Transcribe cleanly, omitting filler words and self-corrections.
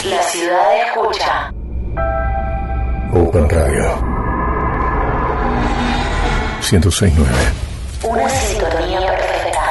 La ciudad escucha. Open Radio 106.9. Una sintonía